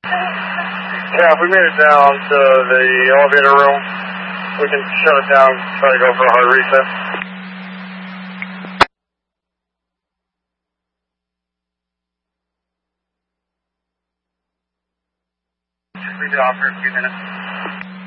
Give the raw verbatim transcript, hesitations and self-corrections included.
Yeah, if we made it down to the elevator room, we can shut it down, try to go for a hard reset. We can offer a few minutes.